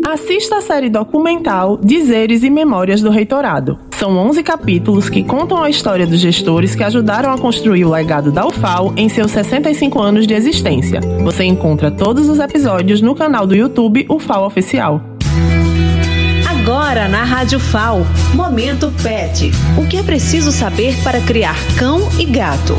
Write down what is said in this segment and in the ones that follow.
Assista a série documental Dizeres e Memórias do Reitorado. São 11 capítulos que contam a história dos gestores que ajudaram a construir o legado da UFAL em seus 65 anos de existência. Você encontra todos os episódios no canal do YouTube UFAL Oficial. Agora na Rádio FAO, Momento Pet. O que é preciso saber para criar cão e gato?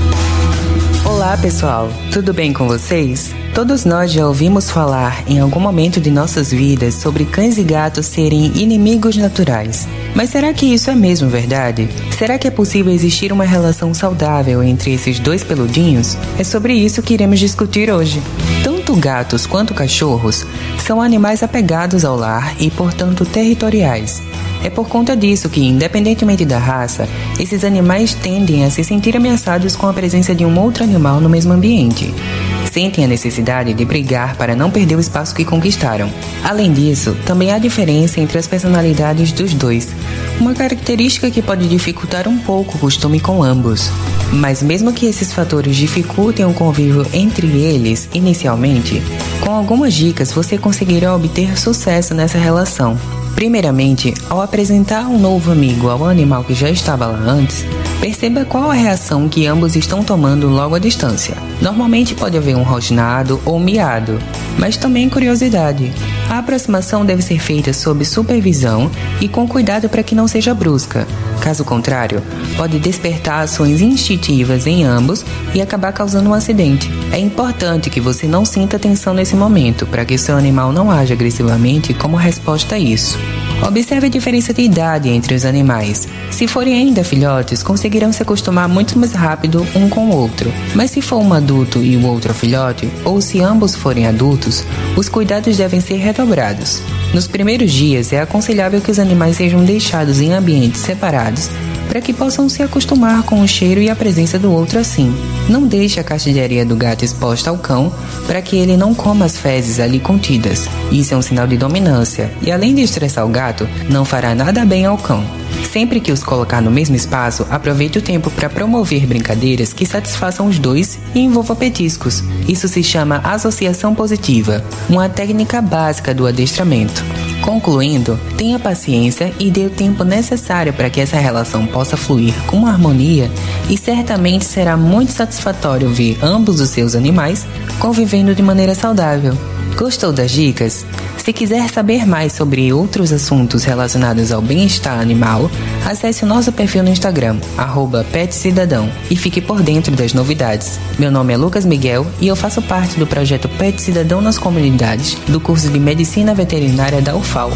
Olá pessoal, tudo bem com vocês? Todos nós já ouvimos falar em algum momento de nossas vidas sobre cães e gatos serem inimigos naturais. Mas será que isso é mesmo verdade? Será que é possível existir uma relação saudável entre esses dois peludinhos? É sobre isso que iremos discutir hoje. Tanto gatos quanto cachorros são animais apegados ao lar e, portanto, territoriais. É por conta disso que, independentemente da raça, esses animais tendem a se sentir ameaçados com a presença de um outro animal no mesmo ambiente. Sentem a necessidade de brigar para não perder o espaço que conquistaram. Além disso, também há diferença entre as personalidades dos dois, uma característica que pode dificultar um pouco o costume com ambos. Mas mesmo que esses fatores dificultem o convívio entre eles inicialmente, com algumas dicas você conseguirá obter sucesso nessa relação. Primeiramente, ao apresentar um novo amigo ao animal que já estava lá antes, perceba qual a reação que ambos estão tomando logo à distância. Normalmente pode haver um rosnado ou miado, mas também curiosidade. A aproximação deve ser feita sob supervisão e com cuidado para que não seja brusca. Caso contrário, pode despertar ações instintivas em ambos e acabar causando um acidente. É importante que você não sinta tensão nesse momento, para que seu animal não age agressivamente como resposta a isso. Observe a diferença de idade entre os animais. Se forem ainda filhotes, conseguirão se acostumar muito mais rápido um com o outro. Mas se for um adulto e o outro filhote, ou se ambos forem adultos, os cuidados devem ser redobrados. Nos primeiros dias, é aconselhável que os animais sejam deixados em ambientes separados para que possam se acostumar com o cheiro e a presença do outro assim. Não deixe a caixa de areia do gato exposta ao cão para que ele não coma as fezes ali contidas. Isso é um sinal de dominância e, além de estressar o gato, não fará nada bem ao cão. Sempre que os colocar no mesmo espaço, aproveite o tempo para promover brincadeiras que satisfaçam os dois e envolvam petiscos. Isso se chama associação positiva, uma técnica básica do adestramento. Concluindo, tenha paciência e dê o tempo necessário para que essa relação possa fluir com harmonia e certamente será muito satisfatório ver ambos os seus animais convivendo de maneira saudável. Gostou das dicas? Se quiser saber mais sobre outros assuntos relacionados ao bem-estar animal, acesse o nosso perfil no Instagram, @PetCidadão, e fique por dentro das novidades. Meu nome é Lucas Miguel e eu faço parte do projeto Pet Cidadão nas Comunidades, do curso de Medicina Veterinária da UFAL.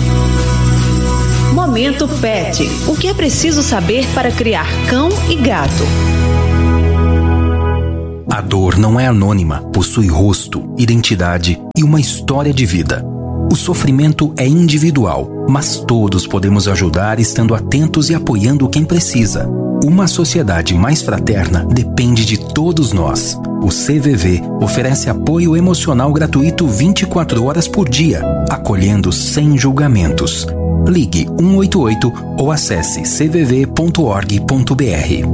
Momento Pet. O que é preciso saber para criar cão e gato? A dor não é anônima, possui rosto, identidade e uma história de vida. O sofrimento é individual, mas todos podemos ajudar estando atentos e apoiando quem precisa. Uma sociedade mais fraterna depende de todos nós. O CVV oferece apoio emocional gratuito 24 horas por dia, acolhendo sem julgamentos. Ligue 188 ou acesse cvv.org.br.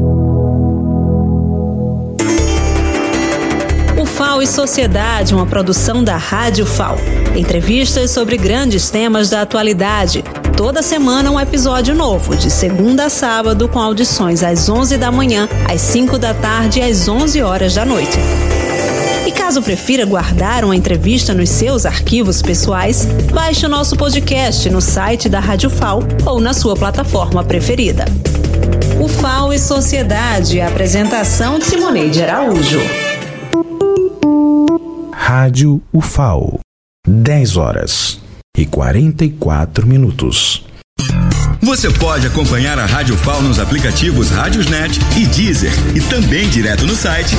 FAO e Sociedade, uma produção da Rádio FAO. Entrevistas sobre grandes temas da atualidade. Toda semana um episódio novo, de segunda a sábado, com audições às 11 da manhã, às 5 da tarde e às 11 horas da noite. E caso prefira guardar uma entrevista nos seus arquivos pessoais, baixe o nosso podcast no site da Rádio FAO ou na sua plataforma preferida. O FAO e Sociedade, a apresentação de Simoneide Araújo. Rádio UFAO, 10h44. Você pode acompanhar a Rádio FAO nos aplicativos Rádiosnet e Deezer e também direto no site